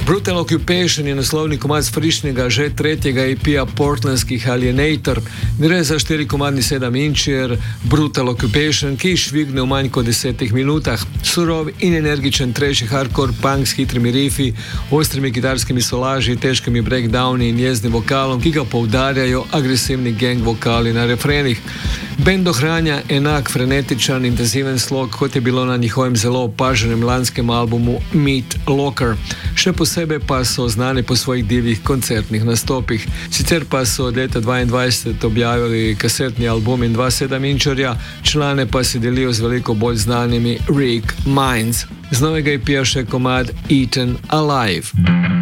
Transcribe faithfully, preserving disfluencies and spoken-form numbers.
Brutal Occupation je naslovni komad z frišnega, že tretjega E P-ja portlandskih Alienator. Gre za štiri-komadni sedem-inčer Brutal Occupation, ki švigne v manj kot desetih minutah. Surov in energičen trash hardcore punk s hitrimi rifi, ostrimi kitarskimi solaži, težkimi breakdowni in jezdnim vokalom, ki ga poudarjajo agresivni gang vokali na refrenih. Band ohranja enak frenetičen, intenziven slog, kot je bilo na njihovem zelo opaženem lanskem albumu Meat Locker. Še posebej pa so znani po svojih divjih koncertnih nastopih. Sicer pa so od leta dvaindvajset objavili kasetni album in dva sedem-inčerja, člane pa si delijo z veliko bolj znanimi Rick Mines. Z novega E P-ja še komad Eaten Alive.